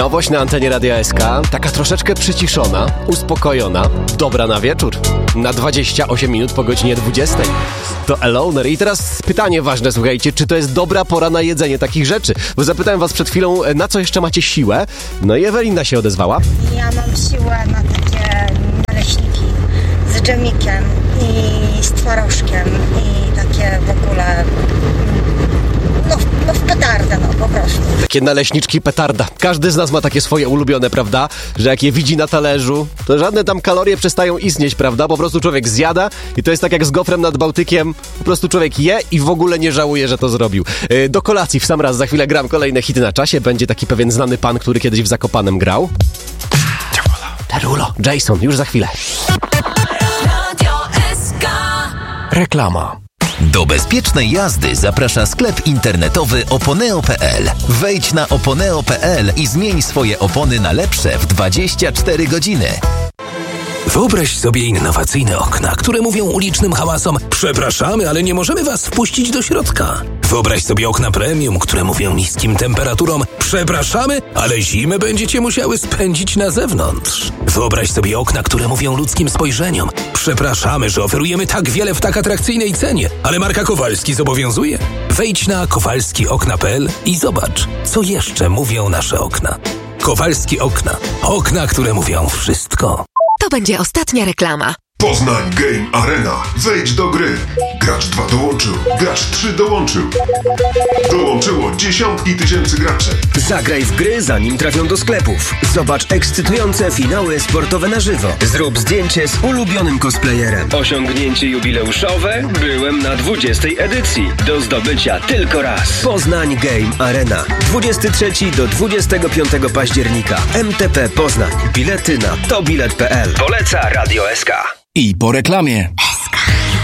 Nowość na antenie Radia SK, taka troszeczkę przyciszona, uspokojona, dobra na wieczór. Na 28 minut po godzinie 20. To Eloner. I teraz pytanie ważne, słuchajcie, czy to jest dobra pora na jedzenie takich rzeczy? Bo zapytałem was przed chwilą, na co jeszcze macie siłę? No i Ewelina się odezwała. Ja mam siłę na takie naleśniki z dżemikiem i z twarożkiem i takie w ogóle... No w petardę, po prostu. Takie naleśniczki petarda. Każdy z nas ma takie swoje ulubione, prawda? Że jak je widzi na talerzu, to żadne tam kalorie przestają istnieć, prawda? Po prostu człowiek zjada i to jest tak jak z gofrem nad Bałtykiem. Po prostu człowiek je i w ogóle nie żałuje, że to zrobił. Do kolacji w sam raz za chwilę gram kolejne hity na czasie. Będzie taki pewien znany pan, który kiedyś w Zakopanem grał. Derulo, Jason, już za chwilę. Reklama. Do bezpiecznej jazdy zaprasza sklep internetowy oponeo.pl. Wejdź na oponeo.pl i zmień swoje opony na lepsze w 24 godziny. Wyobraź sobie innowacyjne okna, które mówią ulicznym hałasom: przepraszamy, ale nie możemy was wpuścić do środka. Wyobraź sobie okna premium, które mówią niskim temperaturom: przepraszamy, ale zimę będziecie musiały spędzić na zewnątrz. Wyobraź sobie okna, które mówią ludzkim spojrzeniom: przepraszamy, że oferujemy tak wiele w tak atrakcyjnej cenie, ale marka Kowalski zobowiązuje. Wejdź na kowalskiokna.pl i zobacz, co jeszcze mówią nasze okna. Kowalski Okna. Okna, które mówią wszystko. To będzie ostatnia reklama. Poznań Game Arena. Wejdź do gry. Gracz 2 dołączył. Gracz 3 dołączył. Dołączyło dziesiątki tysięcy graczy. Zagraj w gry, zanim trafią do sklepów. Zobacz ekscytujące finały sportowe na żywo. Zrób zdjęcie z ulubionym cosplayerem. Osiągnięcie jubileuszowe? Byłem na 20. edycji. Do zdobycia tylko raz. Poznań Game Arena. 23 do 25 października. MTP Poznań. Bilety na tobilet.pl. Poleca Radio SK. I po reklamie.